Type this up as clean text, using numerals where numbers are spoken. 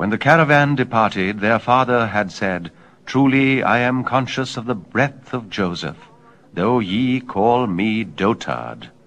When the caravan departed, their father had said, Truly I am conscious of the breadth of Joseph, though ye call me dotard.